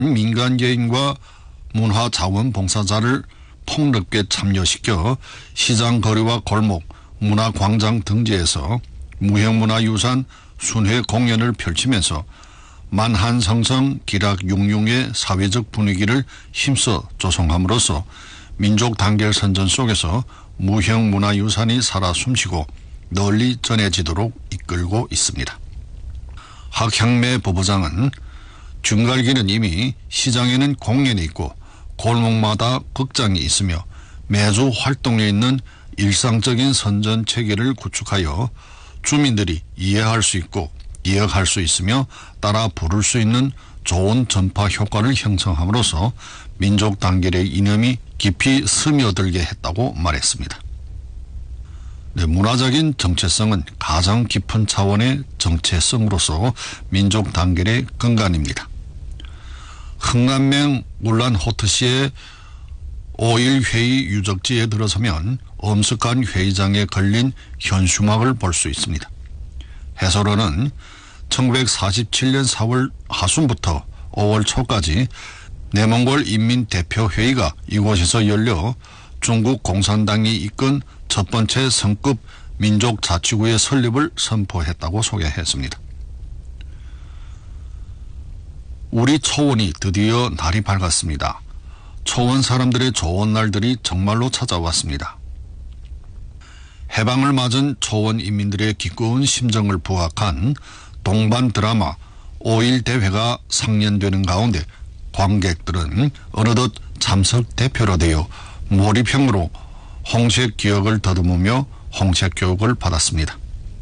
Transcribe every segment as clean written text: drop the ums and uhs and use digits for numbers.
민간 개인과 문화자원봉사자를 폭넓게 참여시켜 시장 거리와 골목, 문화광장 등지에서 무형문화유산 순회 공연을 펼치면서 만한성성 기락융융의 사회적 분위기를 힘써 조성함으로써 민족 단결 선전 속에서 무형문화유산이 살아 숨쉬고 널리 전해지도록 이끌고 있습니다. 학향매 부부장은 준갈기는 이미 시장에는 공연이 있고 골목마다 극장이 있으며 매주 활동에 있는 일상적인 선전 체계를 구축하여 주민들이 이해할 수 있고 기억할 수 있으며 따라 부를 수 있는 좋은 전파 효과를 형성함으로써 민족 단결의 이념이 깊이 스며들게 했다고 말했습니다. 네, 문화적인 정체성은 가장 깊은 차원의 정체성으로서 민족 단결의 근간입니다. 흥남맹 울란호트시의 5일 회의 유적지에 들어서면 엄숙한 회의장에 걸린 현수막을 볼 수 있습니다. 해설원은 1947년 4월 하순부터 5월 초까지 내몽골 인민대표회의가 이곳에서 열려 중국 공산당이 이끈 첫 번째 성급 민족자치구의 설립을 선포했다고 소개했습니다. 우리 초원이 드디어 날이 밝았습니다. 초원 사람들의 좋은 날들이 정말로 찾아왔습니다. 해방을 맞은 초원 인민들의 기꺼운 심정을 부각한 동반 드라마 5.1 대회가 상연되는 가운데 관객들은 어느덧 참석 대표로 되어 몰입형으로 홍색 기억을 더듬으며 홍색 교육을 받았습니다.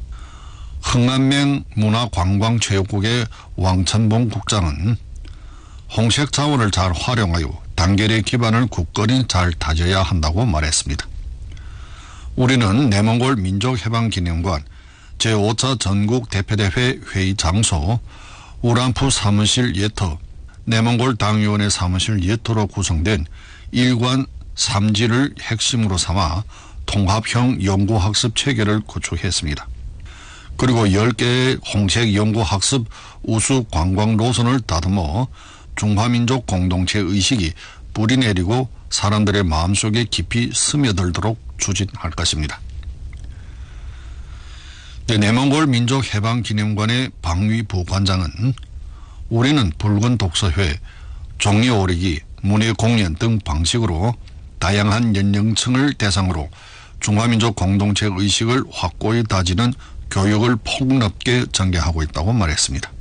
흥안맹 문화관광체육국의 왕천봉 국장은 홍색 자원을 잘 활용하여 단결의 기반을 굳건히 잘 다져야 한다고 말했습니다. 우리는 내몽골 민족해방기념관 제5차 전국대표대회 회의 장소 우란푸 사무실 예터, 내몽골 당위원회 사무실 예터로 구성된 일관 3지를 핵심으로 삼아 통합형 연구학습 체계를 구축했습니다. 그리고 10개의 홍색 연구학습 우수 관광 노선을 다듬어 중화민족 공동체 의식이 뿌리내리고 사람들의 마음속에 깊이 스며들도록 추진할 것입니다. 내몽골 민족해방기념관의 방위 부관장은 우리는 붉은 독서회, 종이 오리기, 문예공연 등 방식으로 다양한 연령층을 대상으로 중화민족 공동체 의식을 확고히 다지는 교육을 폭넓게 전개하고 있다고 말했습니다.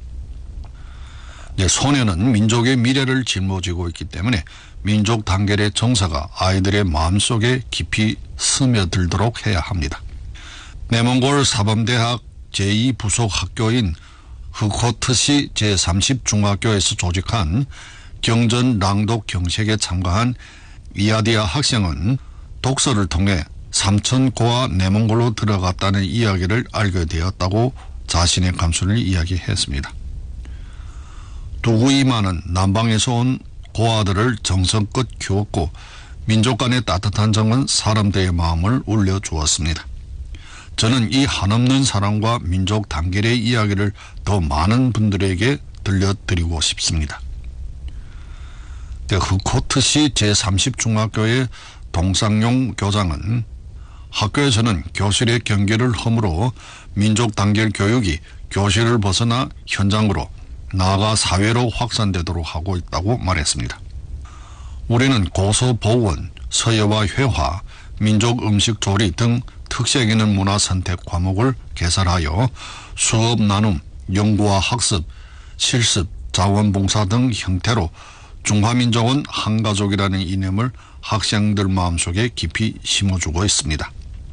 소년은 민족의 미래를 짊어지고 있기 때문에 민족 단결의 정서가 아이들의 마음속에 깊이 스며들도록 해야 합니다. 내몽골 사범대학 제2부속 학교인 흐코트시 제30중학교에서 조직한 경전 낭독 경색에 참가한 이아디아 학생은 독서를 통해 삼천고와 내몽골로 들어갔다는 이야기를 알게 되었다고 자신의 감수를 이야기했습니다. 두구이마는 남방에서 온 고아들을 정성껏 키웠고 민족 간의 따뜻한 정은 사람들의 마음을 울려주었습니다. 저는 이 한없는 사랑과 민족 단결의 이야기를 더 많은 분들에게 들려드리고 싶습니다. 흐코트시 제30중학교의 동상용 교장은 학교에서는 교실의 경계를 허물어 민족 단결 교육이 교실을 벗어나 현장으로 나아가 사회로 확산되도록 하고 있다고 말했습니다. 우리는 고서보원, 서예와 회화, 민족 음식 조리 등 특색 있는 문화 선택 과목을 개설하여 수업 나눔, 연구와 학습, 실습, 자원봉사 등 형태로 중화민족은 한 가족이라는 이념을 학생들 마음속에 깊이 심어주고 있습니다.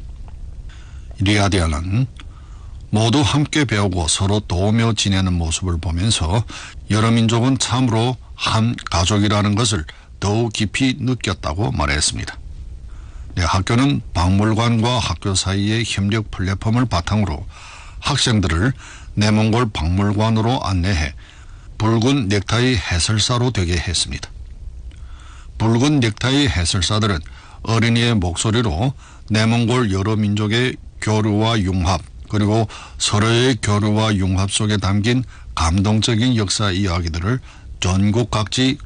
리아디아는 모두 함께 배우고 서로 도우며 지내는 모습을 보면서 여러 민족은 참으로 한 가족이라는 것을 더욱 깊이 느꼈다고 말했습니다. 학교는 박물관과 학교 사이의 협력 플랫폼을 바탕으로 학생들을 내몽골 박물관으로 안내해 붉은 넥타이 해설사로 되게 했습니다. 붉은 넥타이 해설사들은 어린이의 목소리로 내몽골 여러 민족의 교류와 융합 그리고 서로의 교류와 융합 속에 담긴 감동적인 역사 이야기들을 전국 각지